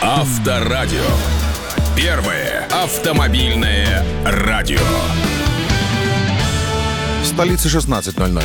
Авторадио. Первое автомобильное радио. В столице 16:00.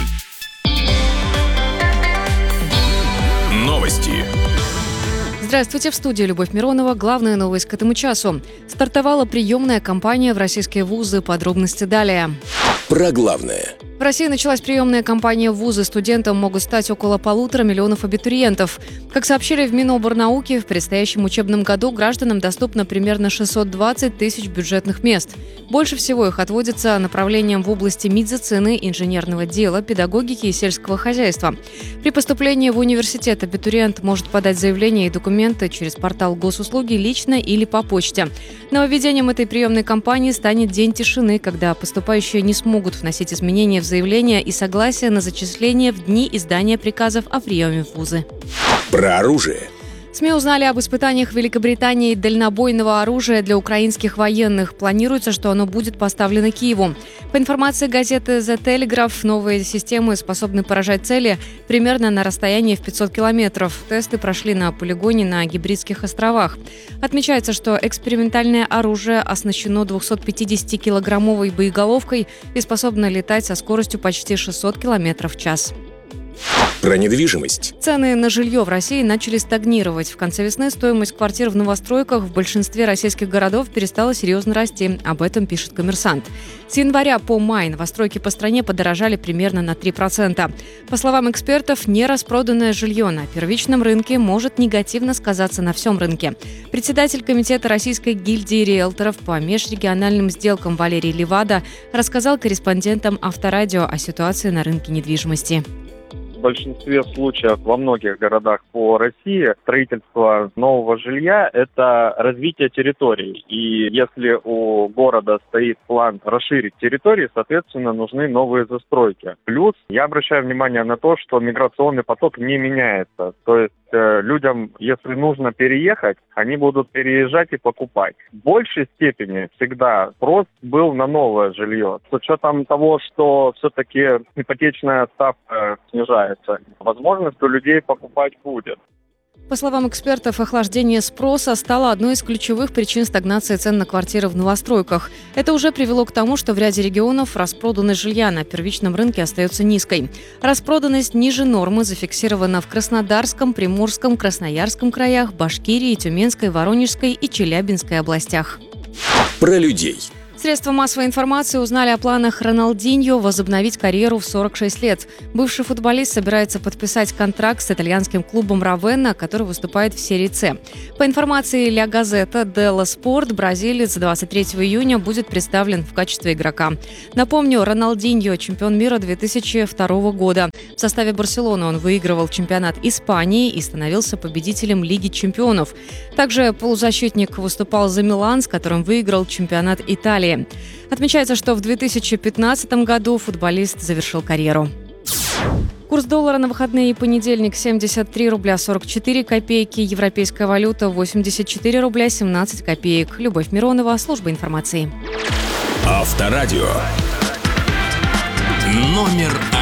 Новости. Здравствуйте, в студии Любовь Миронова. Главная новость к этому часу. Стартовала приемная кампания в российские вузы. Подробности далее. Про главное. В России началась приемная кампания в вузы. Студентам могут стать около 1,5 миллиона абитуриентов. Как сообщили в Миноборнауки, в предстоящем учебном году гражданам доступно примерно 620 тысяч бюджетных мест. Больше всего их отводится направлениям в области медицины, инженерного дела, педагогики и сельского хозяйства. При поступлении в университет абитуриент может подать заявление и документы через портал госуслуги лично или по почте. Нововведением этой приемной кампании станет день тишины, когда поступающие не смогут вносить изменения в заявление и согласие на зачисление в дни издания приказов о приеме в вузы. Про оружие. СМИ узнали об испытаниях Великобритании дальнобойного оружия для украинских военных. Планируется, что оно будет поставлено Киеву. По информации газеты The Telegraph, новые системы способны поражать цели примерно на расстоянии в 500 километров. Тесты прошли на полигоне на Гибридских островах. Отмечается, что экспериментальное оружие оснащено 250-килограммовой боеголовкой и способно летать со скоростью почти 600 километров в час. Про недвижимость. Цены на жилье в России начали стагнировать. В конце весны стоимость квартир в новостройках в большинстве российских городов перестала серьезно расти. Об этом пишет «Коммерсант». С января по май новостройки по стране подорожали примерно на 3%. По словам экспертов, нераспроданное жилье на первичном рынке может негативно сказаться на всем рынке. Председатель комитета Российской гильдии риэлторов по межрегиональным сделкам Валерий Левада рассказал корреспондентам Авторадио о ситуации на рынке недвижимости. В большинстве случаев во многих городах по России строительство нового жилья – это развитие территорий. И если у города стоит план расширить территории, соответственно, нужны новые застройки. Плюс я обращаю внимание на то, что миграционный поток не меняется. То есть людям, если нужно переехать, они будут переезжать и покупать. В большей степени всегда спрос был на новое жилье. С учетом того, что все-таки ипотечная ставка снижается, возможность у людей покупать будет. По словам экспертов, охлаждение спроса стало одной из ключевых причин стагнации цен на квартиры в новостройках. Это уже привело к тому, что в ряде регионов распроданность жилья на первичном рынке остается низкой. Распроданность ниже нормы зафиксирована в Краснодарском, Приморском, Красноярском краях, Башкирии, Тюменской, Воронежской и Челябинской областях. Про людей. Средства массовой информации узнали о планах Роналдиньо возобновить карьеру в 46 лет. Бывший футболист собирается подписать контракт с итальянским клубом Равенна, который выступает в серии С. По информации Ля Газета делла Спорт, бразилец 23 июня будет представлен в качестве игрока. Напомню, Роналдиньо – чемпион мира 2002 года. В составе Барселоны он выигрывал чемпионат Испании и становился победителем Лиги чемпионов. Также полузащитник выступал за Милан, с которым выиграл чемпионат Италии. Отмечается, что в 2015 году футболист завершил карьеру. Курс доллара на выходные и понедельник 73 рубля 44 копейки, европейская валюта 84 рубля 17 копеек. Любовь Миронова, служба информации. Авторадио. Номер